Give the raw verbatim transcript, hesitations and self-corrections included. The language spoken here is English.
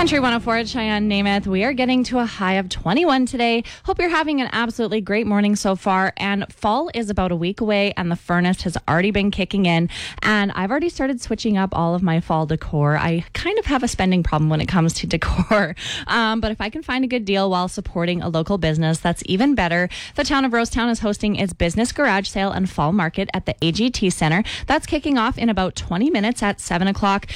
Country one oh four at Cheyenne Namath. We are getting to a high of twenty-one today. Hope you're having an absolutely great morning so far. And fall is about a week away and the furnace has already been kicking in. And I've already started switching up all of my fall decor. I kind of have a spending problem when it comes to decor. Um, but if I can find a good deal while supporting a local business, that's even better. The town of Rosetown is hosting its business garage sale and fall market at the A G T Center. That's kicking off in about twenty minutes at seven o'clock.